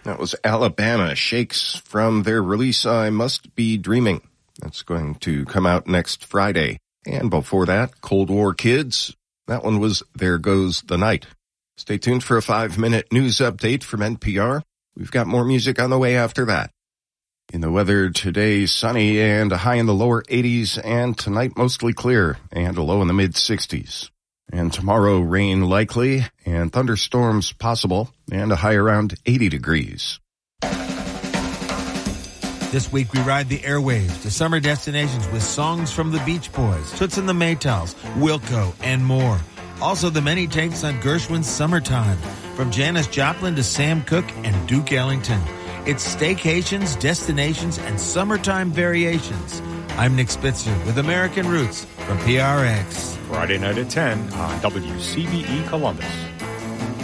That was Alabama Shakes from their release I Must Be Dreaming. That's going to come out next Friday. And before that, Cold War Kids. That one was There Goes the Night. Stay tuned for a 5-minute news update from NPR. We've got more music on the way after that. In the weather today, sunny and a high in the lower 80s, and tonight mostly clear and a low in the mid-60s. And tomorrow, rain likely and thunderstorms possible and a high around 80 degrees. This week we ride the airwaves to summer destinations with songs from the Beach Boys, Toots and the Maytals, Wilco, and more. Also the many takes on Gershwin's Summertime, from Janis Joplin to Sam Cooke and Duke Ellington. It's staycations, destinations, and summertime variations. I'm Nick Spitzer with American Roots from PRX. Friday night at 10 on WCBE Columbus.